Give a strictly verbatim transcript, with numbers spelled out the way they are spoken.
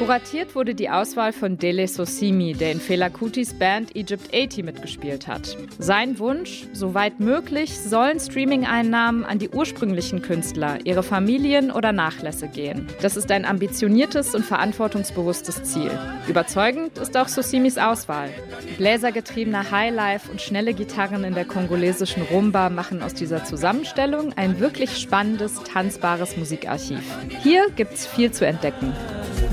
Kuratiert wurde die Auswahl von Dele Sosimi, der in Fela Kutis Band Egypt achtzig mitgespielt hat. Sein Wunsch: Soweit möglich sollen Streaming-Einnahmen an die ursprünglichen Künstler, ihre Familien oder Nachlässe gehen. Das ist ein ambitioniertes und verantwortungsbewusstes Ziel. Überzeugend ist auch Sosimis Auswahl. Bläsergetriebener Highlife und schnelle Gitarren in der kongolesischen Rumba machen aus dieser Zusammenstellung ein wirklich spannendes, tanzbares Musikarchiv. Hier gibt's viel zu entdecken.